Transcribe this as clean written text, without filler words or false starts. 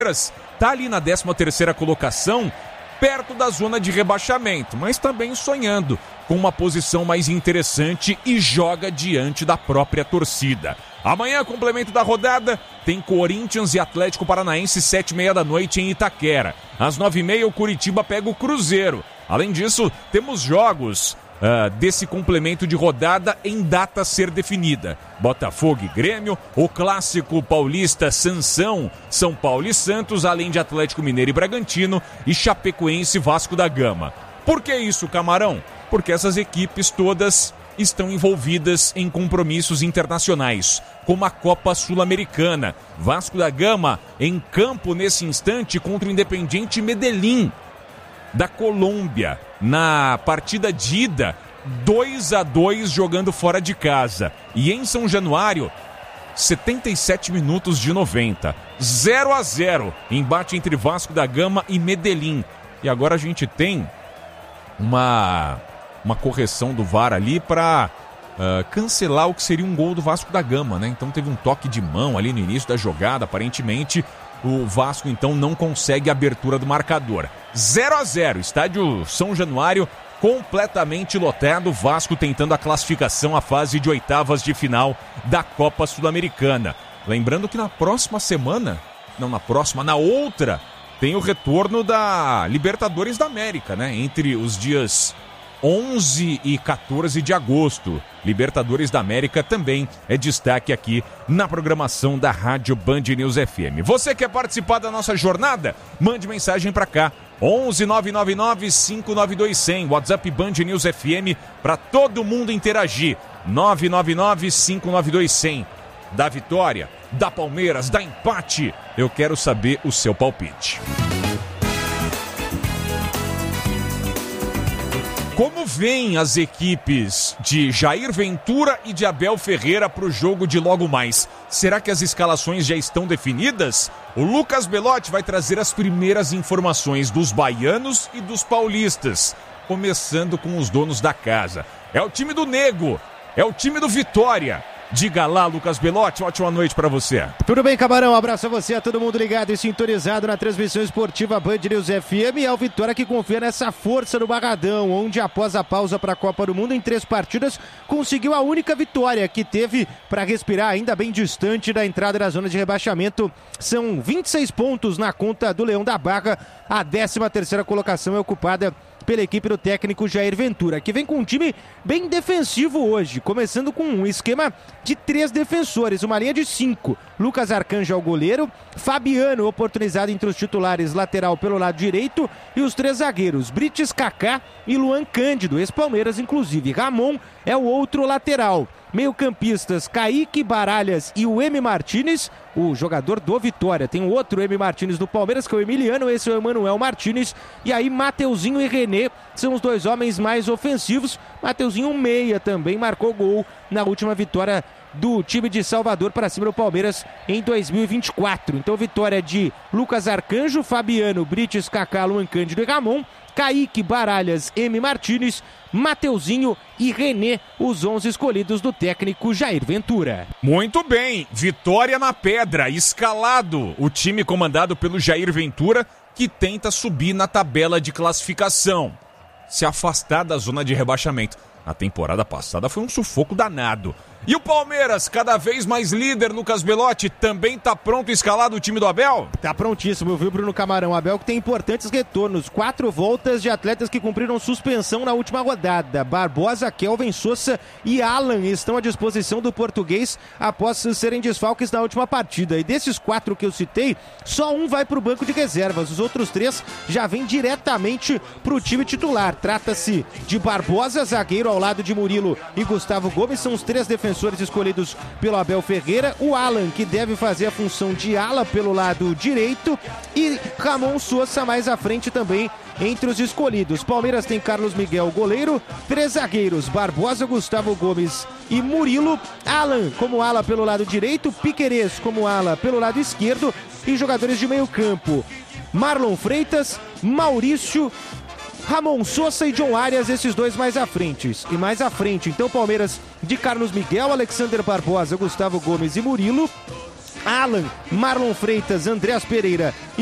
Está ali na 13ª colocação, perto da zona de rebaixamento, mas também sonhando com uma posição mais interessante e joga diante da própria torcida. Amanhã, complemento da rodada, tem Corinthians e Atlético Paranaense, 7h30 da noite em Itaquera. Às 9h30, o Curitiba pega o Cruzeiro. Além disso, temos jogos desse complemento de rodada em data a ser definida. Botafogo e Grêmio, o clássico paulista Sansão, São Paulo e Santos, além de Atlético Mineiro e Bragantino e Chapecoense e Vasco da Gama. Por que isso, Camarão? Porque essas equipes todas estão envolvidas em compromissos internacionais, como a Copa Sul-Americana. Vasco da Gama em campo nesse instante contra o Independiente Medellín da Colômbia, na partida de ida, 2-2 jogando fora de casa. E em São Januário, 77 minutos de 90, 0-0, embate entre Vasco da Gama e Medellín. E agora a gente tem uma correção do VAR ali para cancelar o que seria um gol do Vasco da Gama, né? Então teve um toque de mão ali no início da jogada, aparentemente o Vasco então não consegue a abertura do marcador. 0-0, estádio São Januário completamente lotado, Vasco tentando a classificação à fase de oitavas de final da Copa Sul-Americana. Lembrando que na outra, tem o retorno da Libertadores da América, né? Entre os dias 11 e 14 de agosto. Libertadores da América também é destaque aqui na programação da Rádio Band News FM. Você quer participar da nossa jornada? Mande mensagem para cá. 11 999 592 100. WhatsApp Band News FM para todo mundo interagir. 999 592 100. Da vitória, da Palmeiras, da empate. Eu quero saber o seu palpite. Como vêm as equipes de Jair Ventura e de Abel Ferreira para o jogo de logo mais? Será que as escalações já estão definidas? O Lucas Belotti vai trazer as primeiras informações dos baianos e dos paulistas, começando com os donos da casa. É o time do Nego, é o time do Vitória. Diga lá, Lucas Belotti, ótima noite pra você. Tudo bem, Camarão? Um abraço a você, a todo mundo ligado e sintonizado na transmissão esportiva Band News FM. E é o Vitória que confia nessa força do Barradão, onde após a pausa para a Copa do Mundo, em 3 partidas, conseguiu a única vitória que teve para respirar, ainda bem distante da entrada da zona de rebaixamento. São 26 pontos na conta do Leão da Barra. A 13ª colocação é ocupada pela equipe do técnico Jair Ventura, que vem com um time bem defensivo hoje, começando com um esquema de 3 defensores, uma linha de 5. Lucas Arcanjo ao goleiro, Fabiano oportunizado entre os titulares, lateral pelo lado direito, e os 3 zagueiros, Brites, Kaká e Luan Cândido, ex-Palmeiras inclusive. Ramon é o outro lateral. Meio-campistas, Kaique, Baralhas e o M. Martínez, o jogador do Vitória. Tem o outro M. Martínez do Palmeiras, que é o Emiliano, esse é o Emanuel Martínez. E aí Mateuzinho e René são os 2 homens mais ofensivos. Mateuzinho, meia, também marcou gol na última vitória do time de Salvador para cima do Palmeiras em 2024. Então vitória de Lucas Arcanjo, Fabiano, Brites, Kaká, Luan Cândido e Ramon. Kaique, Baralhas, M. Martínez, Mateuzinho e René, os 11 escolhidos do técnico Jair Ventura. Muito bem, Vitória na pedra, escalado o time comandado pelo Jair Ventura, que tenta subir na tabela de classificação, se afastar da zona de rebaixamento. Na temporada passada foi um sufoco danado. E o Palmeiras, cada vez mais líder, Lucas Belotti, também tá pronto e escalado o time do Abel? Tá prontíssimo, viu, Bruno Camarão? Abel que tem importantes retornos, 4 voltas de atletas que cumpriram suspensão na última rodada. Barbosa, Kelvin, Sousa e Alan estão à disposição do português após serem desfalques na última partida. E desses 4 que eu citei, só um vai pro banco de reservas. Os outros 3 já vêm diretamente pro time titular. Trata-se de Barbosa, zagueiro ao lado de Murilo e Gustavo Gomes, são os 3 defensores escolhidos pelo Abel Ferreira. O Alan, que deve fazer a função de ala pelo lado direito, e Ramon Sousa mais à frente também entre os escolhidos. Palmeiras tem Carlos Miguel, goleiro, 3 zagueiros, Barbosa, Gustavo Gomes e Murilo. Alan como ala pelo lado direito, Piquerez como ala pelo lado esquerdo, e jogadores de meio campo, Marlon Freitas, Maurício, Ramon Sousa e John Arias, esses 2 mais à frente. E mais à frente, então, Palmeiras de Carlos Miguel, Alexander Barbosa, Gustavo Gomes e Murilo. Alan, Marlon Freitas, Andreas Pereira